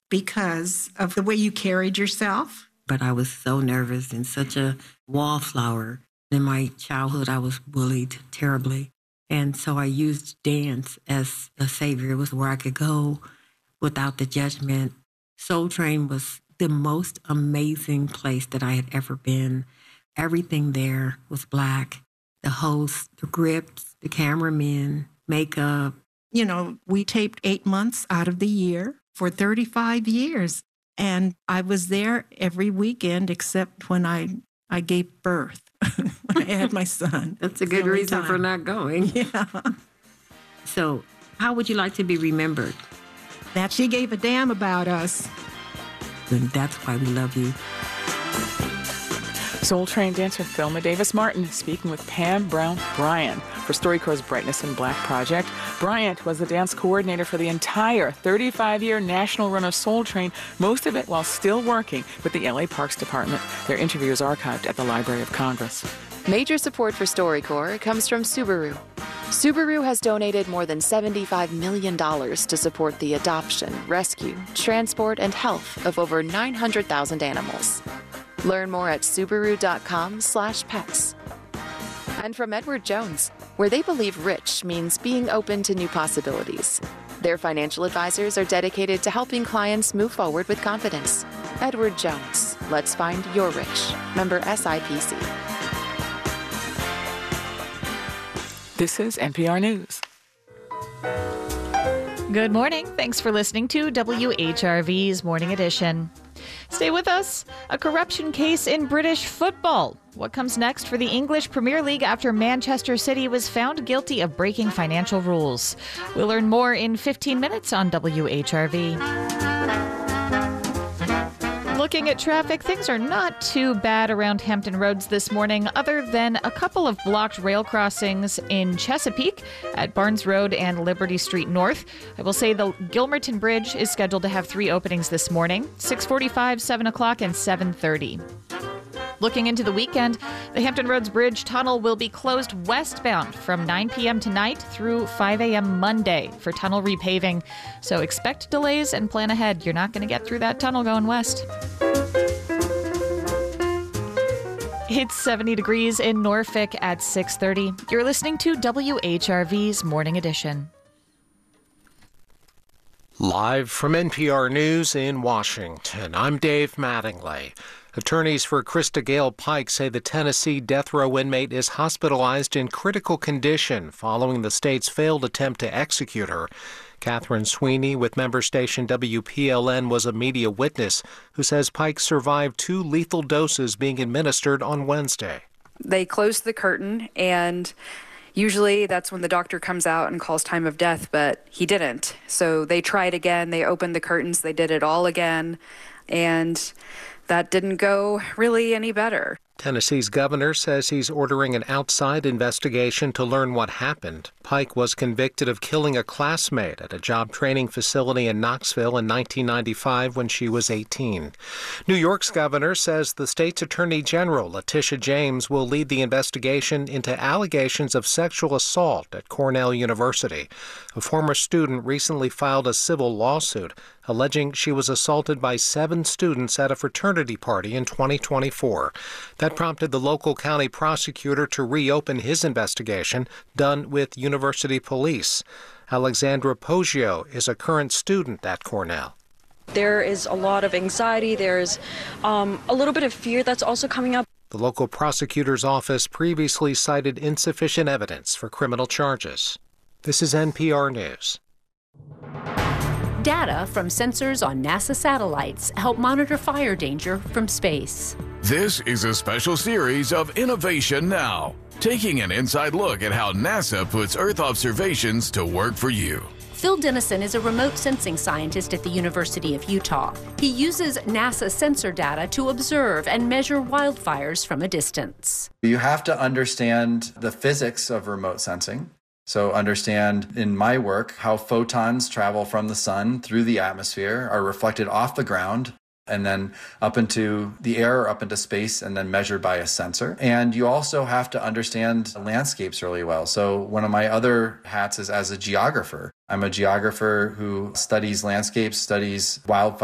because of the way you carried yourself? But I was so nervous and such a wallflower. In my childhood, I was bullied terribly. And so I used dance as a savior. It was where I could go without the judgment. Soul Train was the most amazing place that I had ever been. Everything there was Black. The host, the grips, the cameramen, makeup. You know, we taped 8 months out of the year for 35 years. And I was there every weekend except when I gave birth, when I had my son. That's a good reason for not going. Yeah. So how would you like to be remembered? That she gave a damn about us. And that's why we love you. Soul Train dancer Thelma Davis Martin speaking with Pam Brown Bryant for StoryCorps' Brightness in Black project. Bryant was the dance coordinator for the entire 35-year national run of Soul Train, most of it while still working with the LA Parks Department. Their interview is archived at the Library of Congress. Major support for StoryCorps comes from Subaru. Subaru has donated more than $75 million to support the adoption, rescue, transport, and health of over 900,000 animals. Learn more at Subaru.com/pets. And from Edward Jones, where they believe rich means being open to new possibilities. Their financial advisors are dedicated to helping clients move forward with confidence. Edward Jones, let's find your rich. Member SIPC. This is NPR News. Good morning. Thanks for listening to WHRV's Morning Edition. Stay with us. A corruption case in British football. What comes next for the English Premier League after Manchester City was found guilty of breaking financial rules? We'll learn more in 15 minutes on WHRV. Looking at traffic, things are not too bad around Hampton Roads this morning, other than a couple of blocked rail crossings in Chesapeake at Barnes Road and Liberty Street North. I will say the Gilmerton Bridge is scheduled to have 3 openings this morning, 6:45, 7 o'clock, and 7:30. Looking into the weekend, the Hampton Roads Bridge Tunnel will be closed westbound from 9 p.m. tonight through 5 a.m. Monday for tunnel repaving. So expect delays and plan ahead. You're not going to get through that tunnel going west. It's 70 degrees in Norfolk at 6:30. You're listening to WHRV's Morning Edition. Live from NPR News in Washington, I'm Dave Mattingly. Attorneys for Krista Gale Pike say the Tennessee death row inmate is hospitalized in critical condition following the state's failed attempt to execute her. Catherine Sweeney with member station WPLN was a media witness who says Pike survived 2 lethal doses being administered on Wednesday. They closed the curtain, and usually that's when the doctor comes out and calls time of death, but he didn't. So they tried again. They opened the curtains. They did it all again, and that didn't go really any better. Tennessee's governor says he's ordering an outside investigation to learn what happened. Pike was convicted of killing a classmate at a job training facility in Knoxville in 1995 when she was 18. New York's governor says the state's attorney general, Letitia James, will lead the investigation into allegations of sexual assault at Cornell University. A former student recently filed a civil lawsuit alleging she was assaulted by 7 students at a fraternity party in 2024. That prompted the local county prosecutor to reopen his investigation, done with university police. Alexandra Poggio is a current student at Cornell. There is a lot of anxiety. There's a little bit of fear that's also coming up. The local prosecutor's office previously cited insufficient evidence for criminal charges. This is NPR News. Data from sensors on NASA satellites help monitor fire danger from space. This is a special series of Innovation Now, taking an inside look at how NASA puts Earth observations to work for you. Phil Dennison is a remote sensing scientist at the University of Utah. He uses NASA sensor data to observe and measure wildfires from a distance. You have to understand the physics of remote sensing. So understand in my work how photons travel from the sun through the atmosphere, are reflected off the ground, and then up into the air or up into space and then measured by a sensor. And you also have to understand landscapes really well. So one of my other hats is as a geographer. I'm a geographer who studies landscapes, studies wildfire.